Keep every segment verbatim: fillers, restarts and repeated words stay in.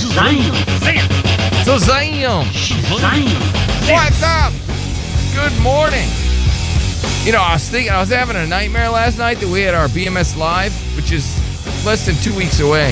Shazam! What's up? Good morning. You know, I was thinking, I was having a nightmare last night that we had our B M S Live, which is less than two weeks away,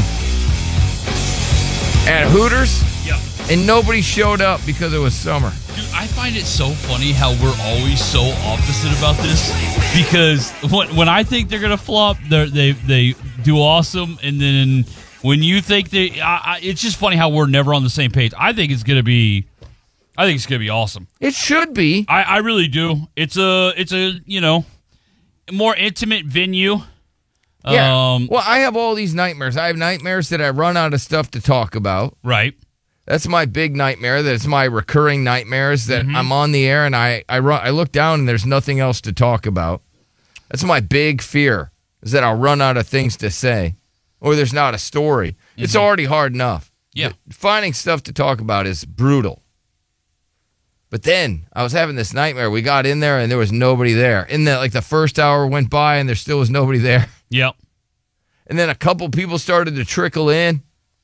at Hooters. Yep. And nobody showed up because it was summer. Dude, I find it so funny how we're always so opposite about this, because when, when I think they're gonna flop, they they they do awesome, and then when you think they, I, I, it's just funny how we're never on the same page. I think it's gonna be, I think it's gonna be awesome. It should be. I, I really do. It's a it's a you know more intimate venue. Yeah. Um, well, I have all these nightmares. I have nightmares that I run out of stuff to talk about. right. That's my big nightmare. That's my recurring nightmares, that Mm-hmm. I'm on the air and I I, run, I look down and there's nothing else to talk about. That's my big fear, is that I'll run out of things to say, or there's not a story. Mm-hmm. It's already hard enough. Yeah. But finding stuff to talk about is brutal. But then I was having this nightmare. We got in there and there was nobody there. In the like the first hour went by and there still was nobody there. Yep. And then a couple people started to trickle in.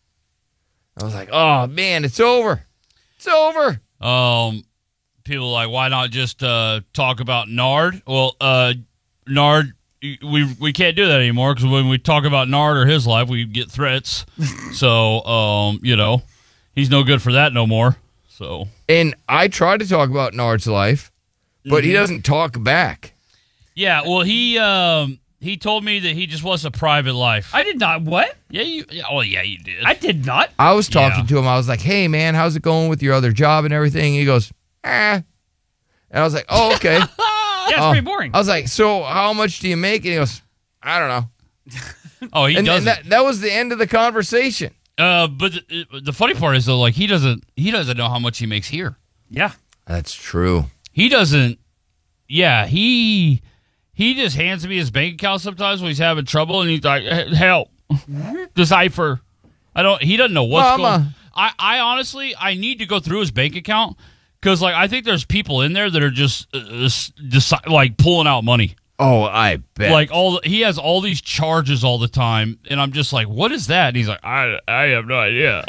I was like, oh, man, it's over. It's over. Um, people are like, why not just uh, talk about Nard? Well, uh, Nard, we we can't do that anymore, because when we talk about Nard or his life, we get threats. So, um, you know, he's no good for that no more. So, And I tried to talk about Nard's life, but mm-hmm. he doesn't talk back. Yeah, well, he um, he told me that he just wants a private life. I did not. What? Yeah, you. Yeah, oh, yeah, you did. I did not. I was talking Yeah. to him. I was like, hey, man, how's it going with your other job and everything? He goes, eh. And I was like, oh, okay. Yeah, it's Oh. pretty boring. I was like, so how much do you make? And he goes, I don't know. oh, he And, doesn't. and that, that was the end of the conversation. uh, but the, the funny part is though, like he doesn't he doesn't know how much he makes here. Yeah. That's true. He doesn't. Yeah, he he just hands me his bank account sometimes when he's having trouble, and he's like, "H- "Help, decipher." I don't. He doesn't know what's Mama. going. I I honestly I need to go through his bank account, because like I think there's people in there that are just uh, deci- like pulling out money. Oh, I bet. Like all he has all these charges all the time, and I'm just like, what is that? And he's like, I I have no idea.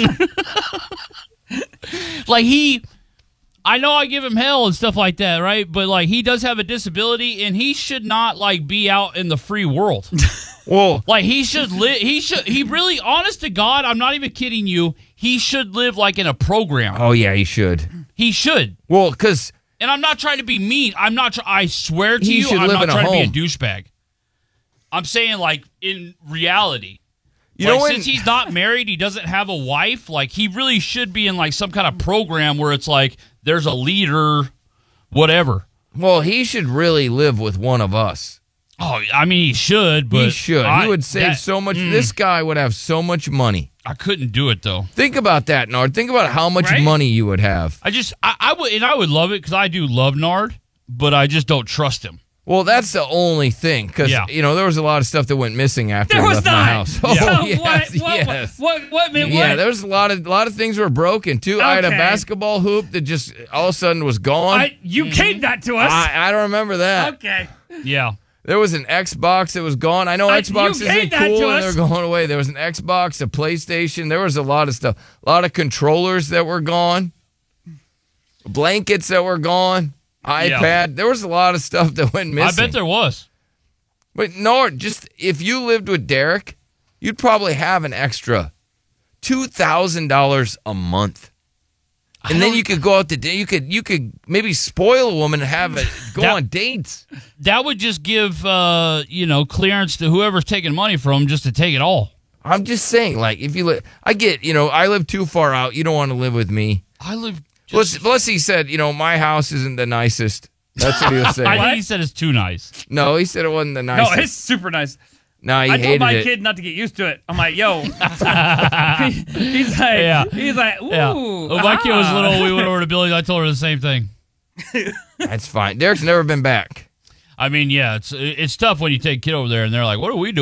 Like he. I know I give him hell and stuff like that, right? But like he does have a disability, and he should not like be out in the free world. well, Like he should live. He should. He really, honest to God, I'm not even kidding you. He should live like in a program. oh, yeah, he should. He should. Well, because And I'm not trying to be mean. I'm not. Tr- I swear to He you, should I'm live not in a trying to home. be a douchebag. I'm saying like in reality. You like, know when- since he's not married, he doesn't have a wife. Like he really should be in like some kind of program where it's like there's a leader, whatever. well, he should really live with one of us. Oh, I mean, he should, but he should. I, he would save that- so much. mm, This guy would have so much money. I couldn't do it though. Think about that, Nard. Think about how much Right? money you would have. I just, I, I would, and I would love it because I do love Nard, but I just don't trust him. Well, that's the only thing, because Yeah. you know there was a lot of stuff that went missing after There he was left not. my house. Oh, So yes, what, what, yes. what, what, what, what, Yeah, what? there was a lot of a lot of things were broken too. I had a Okay. basketball hoop that just all of a sudden was gone. I, you gave that to us. I, I don't remember that. okay. Yeah. There was an Xbox that was gone. I know I- Xbox you isn't gave that cool to and us. they're going away. There was an Xbox, a PlayStation. There was a lot of stuff. A lot of controllers that were gone. Blankets that were gone. iPad. There was a lot of stuff that went missing. I bet there was. But Nord, just if you lived with Derek, you'd probably have an extra two thousand dollars a month. And then you could go out to dinner. You could you could maybe spoil a woman and have it go That- on dates. That would just give, uh, you know, clearance to whoever's taking money from him just to take it all. I'm just saying, like, if you live, I get, you know, I live too far out. You don't want to live with me. I live. Plus, Just, plus, he said, you know, my house isn't the nicest. That's what he was I saying. think he said it's too nice. No, he said it wasn't the No, nicest. it's super nice. No, he I told hated my it. kid not to get used to it. I'm like, yo. he's like, Yeah. he's like, ooh. Yeah. When my kid was ah. little, we went over to Billy. I told her the same thing. That's fine. Derek's never been back. I mean, yeah, it's it's tough when you take a kid over there and they're like, "What are we doing?"